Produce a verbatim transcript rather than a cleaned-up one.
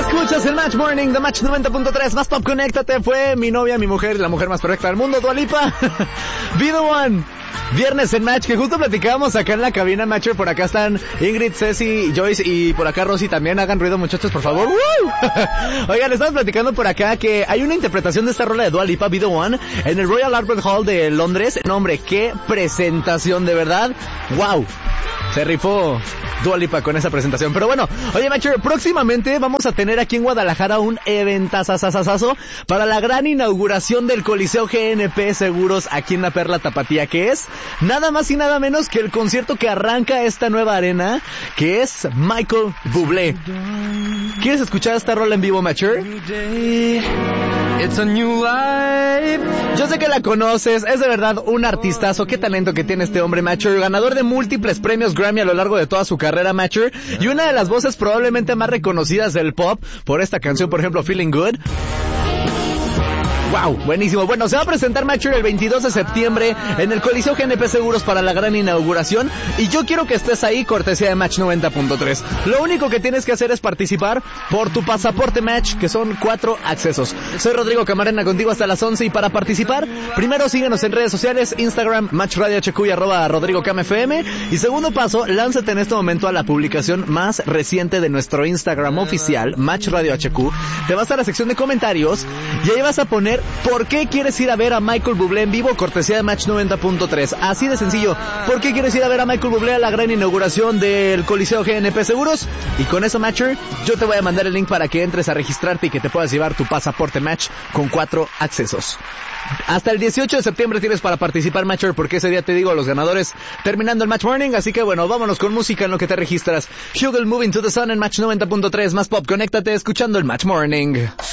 Escuchas el Match Morning de Match noventa punto tres. Más Pop, conéctate. Fue mi novia, mi mujer, la mujer más perfecta del mundo, Dua Lipa. Be the one. Viernes en Match, que justo platicábamos acá en la cabina Matcher. Por acá están Ingrid, Ceci, Joyce y por acá Rosy también. Hagan ruido, muchachos, por favor. ¡Woo! Oigan, estamos platicando por acá que hay una interpretación de esta rola de Dua Lipa, Be the One, en el Royal Albert Hall de Londres. No, hombre, qué presentación, de verdad. ¡Wow! Se rifó Dua Lipa con esa presentación. Pero bueno, oye, Matcher, próximamente vamos a tener aquí en Guadalajara un eventazazazazazo para la gran inauguración del Coliseo G N P Seguros aquí en la Perla Tapatía, que es nada más y nada menos que el concierto que arranca esta nueva arena, que es Michael Bublé. ¿Quieres escuchar esta rola en vivo, Matcher? It's a new life. Yo sé que la conoces, es de verdad un artistazo. Qué talento que tiene este hombre, Matcher, ganador de múltiples premios Grammy a lo largo de toda su carrera, Matcher, y una de las voces probablemente más reconocidas del pop por esta canción, por ejemplo, Feeling Good. Wow, buenísimo. Bueno, se va a presentar Matcher el veintidós de septiembre en el Coliseo G N P Seguros para la gran inauguración, y yo quiero que estés ahí, cortesía de Match noventa punto tres. Lo único que tienes que hacer es participar por tu pasaporte Match, que son cuatro accesos. Soy Rodrigo Camarena, contigo hasta las once, y para participar, primero síguenos en redes sociales, Instagram, Match Radio H Q y arroba Rodrigo Cam F M, y segundo paso, lánzate en este momento a la publicación más reciente de nuestro Instagram oficial, Match Radio H Q. Te vas a la sección de comentarios y ahí vas a poner ¿por qué quieres ir a ver a Michael Bublé en vivo? Cortesía de Match noventa punto tres. Así de sencillo. ¿Por qué quieres ir a ver a Michael Bublé a la gran inauguración del Coliseo G N P Seguros? Y con eso, Matcher, yo te voy a mandar el link para que entres a registrarte y que te puedas llevar tu pasaporte Match con cuatro accesos. Hasta el dieciocho de septiembre tienes para participar, Matcher, porque ese día te digo los ganadores terminando el Match Morning. Así que bueno, vámonos con música en lo que te registras. Hugel, Moving to the Sun en Match noventa punto tres. Más Pop, conéctate escuchando el Match Morning.